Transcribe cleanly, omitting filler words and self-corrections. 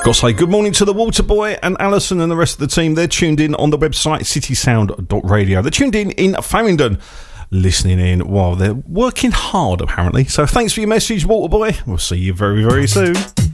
Got to say good morning to the Waterboy and Alison and the rest of the team. They're tuned in on the website citysound.radio. They're tuned in Farringdon, listening in while they're working hard, apparently. So thanks for your message, Waterboy. We'll see you very, very soon.